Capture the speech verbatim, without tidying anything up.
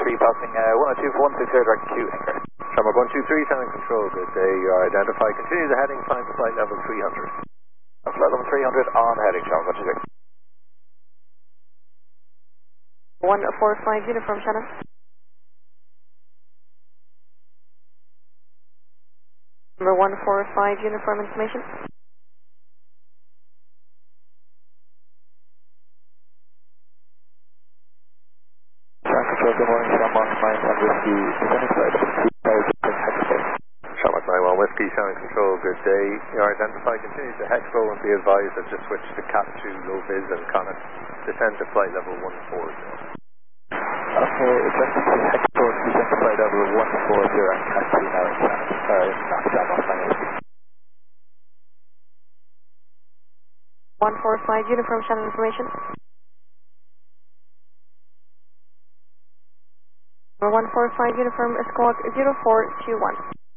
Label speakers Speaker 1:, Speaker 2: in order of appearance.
Speaker 1: three passing uh, one oh two for one six zero direct Q, anchor.
Speaker 2: Shamrock one two three, sound control, good day. You are identified. Continue the heading, climb to flight level three hundred.
Speaker 1: Flight level three hundred on heading, Shamrock one two three.
Speaker 3: one four five, uniform Shannon. Number one four five, uniform information.
Speaker 1: Good morning, Shamrock nine one Whiskey, descending flight level two thousand hexagon.
Speaker 2: Shamrock nine one Whiskey, sound control, good day. You are identified. Continue to hexo and be advised that just switch to cap two, low vis and Connor. Descend to flight level one four zero.
Speaker 1: Okay, descending to hexo and descend to flight level one four zero and cap two now in Shannon. Sorry, not Shamrock nine one Whiskey.
Speaker 3: one four five, uniform Shannon information. Number one four five, uniform, escort zero four two one.